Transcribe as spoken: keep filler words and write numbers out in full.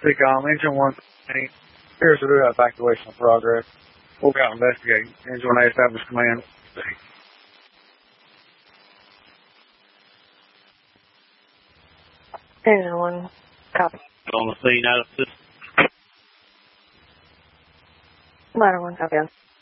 Seacom, engine one eight. Here's to do evacuation of progress. We'll go out and investigate. Engine one eight established command. Engine one, copy. On the scene out of this. Ladder one, copy.